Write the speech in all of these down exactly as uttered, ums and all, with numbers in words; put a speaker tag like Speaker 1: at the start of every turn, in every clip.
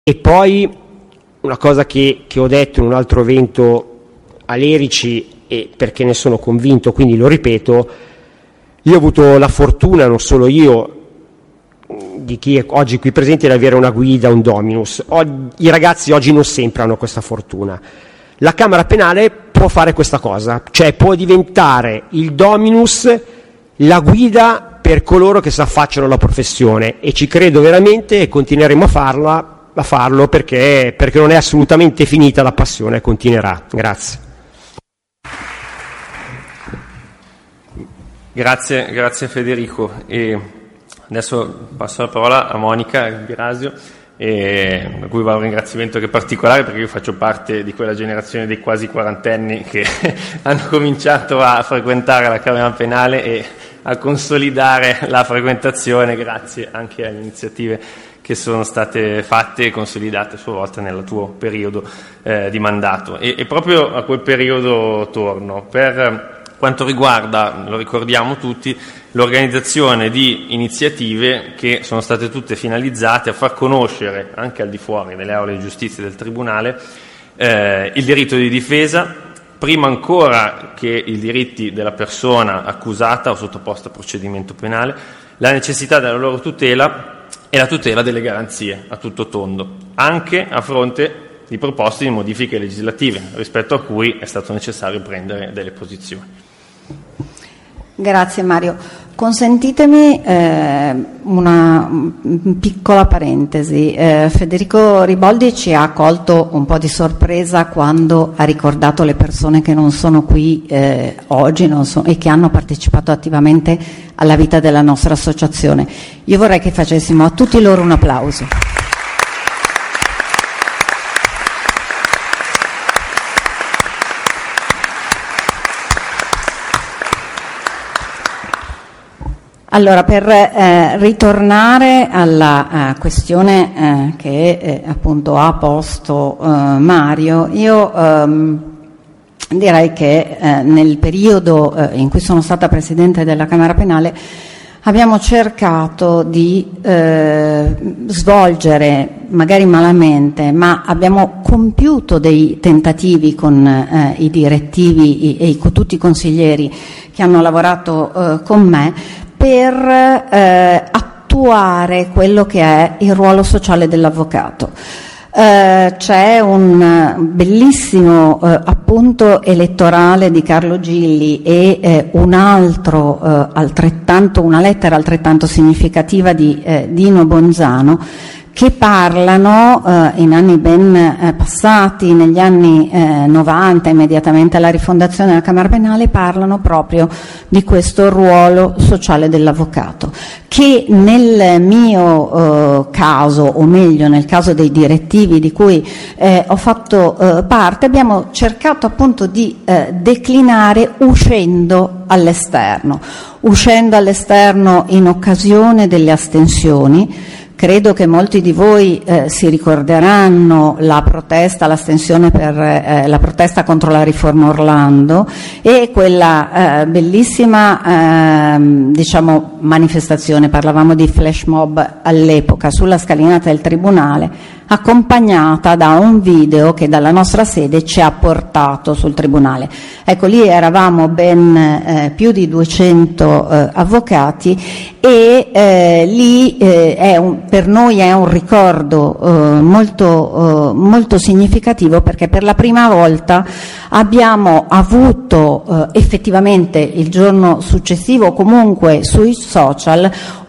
Speaker 1: E poi una cosa che, che ho detto in un altro evento a Lerici, e perché ne sono convinto, quindi lo ripeto, io ho avuto la fortuna, non solo io, di chi è oggi qui presente, di avere una guida, un dominus. I ragazzi oggi non sempre hanno questa fortuna. La Camera Penale può fare questa cosa, cioè può diventare il dominus, la guida per coloro che si affacciano alla professione, e ci credo veramente e continueremo a farla, a farlo perché, perché non è assolutamente finita la passione, continuerà. Grazie.
Speaker 2: Grazie, grazie Federico. E adesso passo la parola a Monica Birasio, e a cui va un ringraziamento che è particolare, perché io faccio parte di quella generazione dei quasi quarantenni che hanno cominciato a frequentare la Camera Penale e a consolidare la frequentazione grazie anche alle iniziative che sono state fatte e consolidate a sua volta nel tuo periodo eh, di mandato. E, e proprio a quel periodo torno. Per quanto riguarda, lo ricordiamo tutti, l'organizzazione di iniziative che sono state tutte finalizzate a far conoscere, anche al di fuori delle aule di giustizia del Tribunale, eh, il diritto di difesa, prima ancora che i diritti della persona accusata o sottoposta a procedimento penale, la necessità della loro tutela e la tutela delle garanzie a tutto tondo, anche a fronte di proposte di modifiche legislative, rispetto a cui è stato necessario prendere delle posizioni.
Speaker 3: Grazie Mario. Consentitemi eh, una piccola parentesi. Eh, Federico Riboldi ci ha colto un po' di sorpresa quando ha ricordato le persone che non sono qui eh, oggi non so, e che hanno partecipato attivamente alla vita della nostra associazione. Io vorrei che facessimo a tutti loro un applauso. Allora, per eh, ritornare alla eh, questione eh, che eh, appunto ha posto eh, Mario, io ehm, direi che eh, nel periodo eh, in cui sono stata Presidente della Camera Penale abbiamo cercato di eh, svolgere, magari malamente, ma abbiamo compiuto dei tentativi con eh, i direttivi e i, tutti i consiglieri che hanno lavorato eh, con me, per eh, attuare quello che è il ruolo sociale dell'avvocato. Eh, c'è un bellissimo eh, appunto elettorale di Carlo Gilli e eh, un altro eh, altrettanto, una lettera altrettanto significativa di eh, Dino Bonzano, che parlano eh, in anni ben eh, passati, negli anni eh, novanta, immediatamente alla rifondazione della Camera Penale, parlano proprio di questo ruolo sociale dell'avvocato, che nel mio eh, caso, o meglio nel caso dei direttivi di cui eh, ho fatto eh, parte, abbiamo cercato appunto di eh, declinare uscendo all'esterno, uscendo all'esterno in occasione delle astensioni. Credo che molti di voi eh, si ricorderanno la protesta, l'astensione per eh, la protesta contro la riforma Orlando e quella eh, bellissima eh, diciamo manifestazione, parlavamo di flash mob all'epoca, sulla scalinata del Tribunale, accompagnata da un video che dalla nostra sede ci ha portato sul Tribunale. Ecco, lì eravamo ben eh, più di duecento eh, avvocati e eh, lì eh, è un, per noi è un ricordo eh, molto, eh, molto significativo, perché per la prima volta abbiamo avuto eh, effettivamente il giorno successivo, o comunque sui social,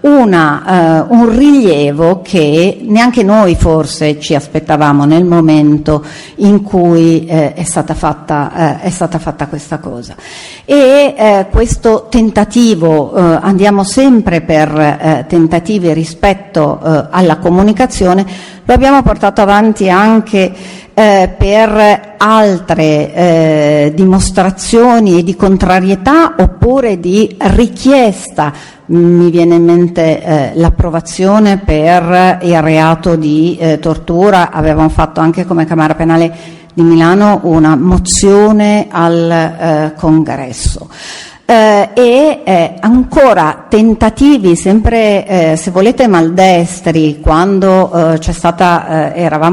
Speaker 3: una, uh, un rilievo che neanche noi forse ci aspettavamo nel momento in cui eh, è stata fatta, eh, è stata fatta questa cosa. E eh, questo tentativo, eh, andiamo sempre per eh, tentativi rispetto eh, alla comunicazione, lo abbiamo portato avanti anche eh, per altre eh, dimostrazioni di contrarietà oppure di richiesta. Mi viene in mente eh, l'approvazione per il reato di eh, tortura. Avevamo fatto anche come Camera Penale di Milano una mozione al eh, congresso. Eh, e eh, ancora tentativi sempre, eh, se volete, maldestri, quando eh, c'è stata, eh, eravamo